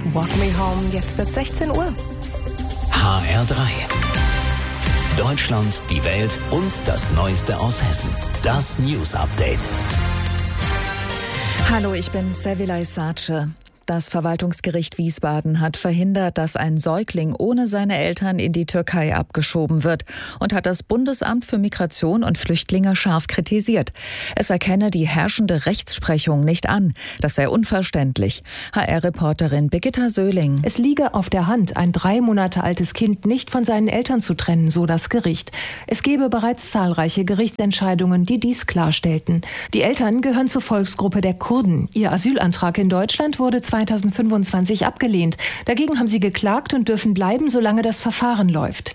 Walk Me Home. Jetzt wird 16 Uhr. HR3. Deutschland, die Welt und das Neueste aus Hessen. Das News Update. Hallo, ich bin Sevilay Sace. Das Verwaltungsgericht Wiesbaden hat verhindert, dass ein Säugling ohne seine Eltern in die Türkei abgeschoben wird und hat das Bundesamt für Migration und Flüchtlinge scharf kritisiert. Es erkenne die herrschende Rechtsprechung nicht an. Das sei unverständlich. HR-Reporterin Birgitta Söhling. Es liege auf der Hand, ein 3 Monate altes Kind nicht von seinen Eltern zu trennen, so das Gericht. Es gebe bereits zahlreiche Gerichtsentscheidungen, die dies klarstellten. Die Eltern gehören zur Volksgruppe der Kurden. Ihr Asylantrag in Deutschland wurde 2025 abgelehnt. Dagegen haben sie geklagt und dürfen bleiben, solange das Verfahren läuft.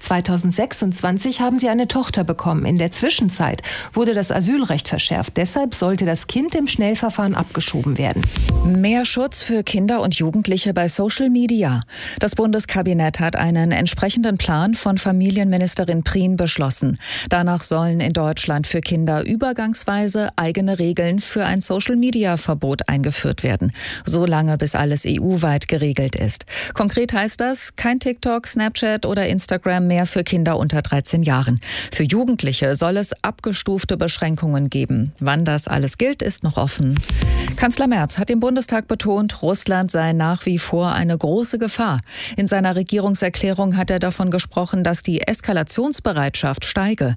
2026 haben sie eine Tochter bekommen. In der Zwischenzeit wurde das Asylrecht verschärft. Deshalb sollte das Kind im Schnellverfahren abgeschoben werden. Mehr Schutz für Kinder und Jugendliche bei Social Media. Das Bundeskabinett hat einen entsprechenden Plan von Familienministerin Prien beschlossen. Danach sollen in Deutschland für Kinder übergangsweise eigene Regeln für ein Social-Media-Verbot eingeführt werden. Solange bis alles EU-weit geregelt ist. Konkret heißt das, kein TikTok, Snapchat oder Instagram mehr für Kinder unter 13 Jahren. Für Jugendliche soll es abgestufte Beschränkungen geben. Wann das alles gilt, ist noch offen. Kanzler Merz hat im Bundestag betont, Russland sei nach wie vor eine große Gefahr. In seiner Regierungserklärung hat er davon gesprochen, dass die Eskalationsbereitschaft steige.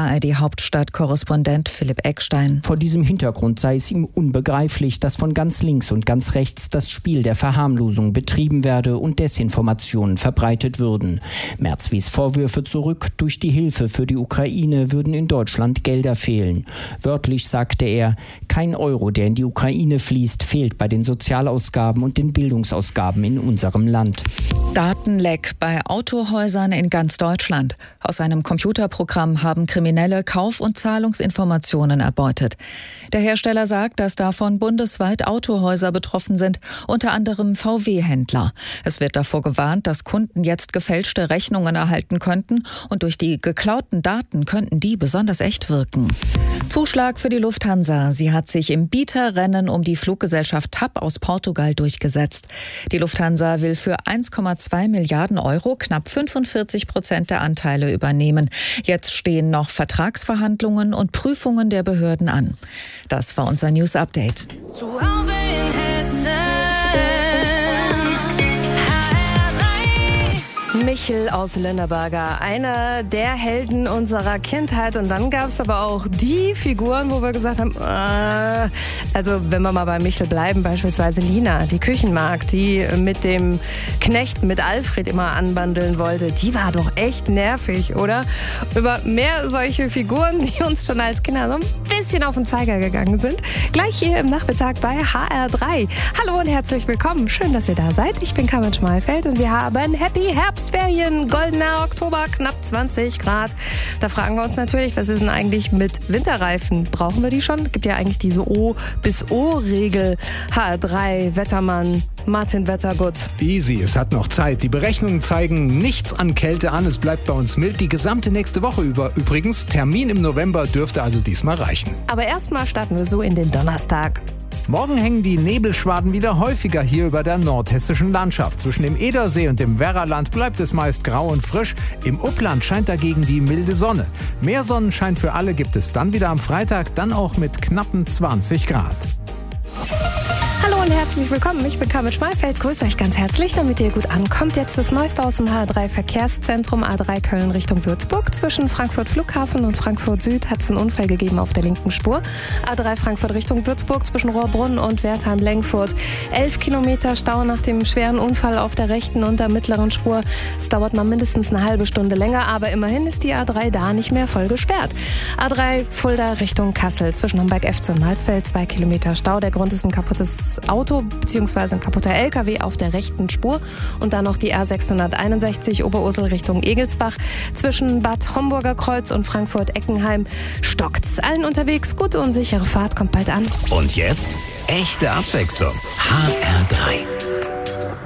ARD-Hauptstadtkorrespondent Philipp Eckstein. Vor diesem Hintergrund sei es ihm unbegreiflich, dass von ganz links und ganz rechts das Spiel der Verharmlosung betrieben werde und Desinformationen verbreitet würden. Merz wies Vorwürfe zurück, durch die Hilfe für die Ukraine würden in Deutschland Gelder fehlen. Wörtlich sagte er, kein Euro, der in die Ukraine fließt, fehlt bei den Sozialausgaben und den Bildungsausgaben in unserem Land. Datenleck bei Autohäusern in ganz Deutschland. Aus einem Computerprogramm haben Kriminelle Kauf- und Zahlungsinformationen erbeutet. Der Hersteller sagt, dass davon bundesweit Autohäuser betroffen sind, unter anderem VW-Händler. Es wird davor gewarnt, dass Kunden jetzt gefälschte Rechnungen erhalten könnten und durch die geklauten Daten könnten die besonders echt wirken. Zuschlag für die Lufthansa. Sie hat sich im Bieterrennen um die Fluggesellschaft TAP aus Portugal durchgesetzt. Die Lufthansa will für 1,2 Milliarden Euro knapp 45% der Anteile übernehmen. Jetzt stehen noch Vertragsverhandlungen und Prüfungen der Behörden an. Das war unser News Update. Zu Hause in Hessen. Michel aus Lönneberger, einer der Helden unserer Kindheit. Und dann gab es aber auch die Figuren, wo wir gesagt haben, also wenn wir mal bei Michel bleiben, beispielsweise Lina, die Küchenmagd, die mit dem Knecht, mit Alfred immer anbandeln wollte, die war doch echt nervig, oder? Über mehr solche Figuren, die uns schon als Kinder so ein bisschen auf den Zeiger gegangen sind, gleich hier im Nachmittag bei HR3. Hallo und herzlich willkommen, schön, dass ihr da seid. Ich bin Carmen Schmalfeld und wir haben Happy Herbstferien, goldener Oktober, knapp 20 Grad. Da fragen wir uns natürlich, was ist denn eigentlich mit Winterreifen? Brauchen wir die schon? Es gibt ja eigentlich diese O bis O-Regel. HR3, Wettermann, Martin Wettergut. Easy, es hat noch Zeit. Die Berechnungen zeigen nichts an Kälte an. Es bleibt bei uns mild die gesamte nächste Woche über. Übrigens, Termin im November dürfte also diesmal reichen. Aber erstmal starten wir so in den Donnerstag. Morgen hängen die Nebelschwaden wieder häufiger hier über der nordhessischen Landschaft. Zwischen dem Edersee und dem Werraland bleibt es meist grau und frisch. Im Upland scheint dagegen die milde Sonne. Mehr Sonnenschein für alle gibt es dann wieder am Freitag, dann auch mit knappen 20 Grad. Hallo und herzlich willkommen, ich bin Carmen Schmalfeld, grüße euch ganz herzlich, damit ihr gut ankommt. Jetzt das Neueste aus dem HR3 Verkehrszentrum, A3 Köln Richtung Würzburg. Zwischen Frankfurt Flughafen und Frankfurt Süd hat es einen Unfall gegeben auf der linken Spur. A3 Frankfurt Richtung Würzburg zwischen Rohrbrunn und Wertheim-Lengfurt. 11 Kilometer Stau nach dem schweren Unfall auf der rechten und der mittleren Spur. Es dauert mal mindestens eine halbe Stunde länger, aber immerhin ist die A3 da nicht mehr voll gesperrt. A3 Fulda Richtung Kassel zwischen Homberg-Efze und Malsfeld 2 Kilometer Stau. Der Grund ist ein kaputtes Auto bzw. ein kaputter LKW auf der rechten Spur. Und dann noch die R661 Oberursel Richtung Egelsbach. Zwischen Bad Homburger Kreuz und Frankfurt-Eckenheim stockt's. Allen unterwegs gute und sichere Fahrt, kommt bald an. Und jetzt echte Abwechslung. HR3.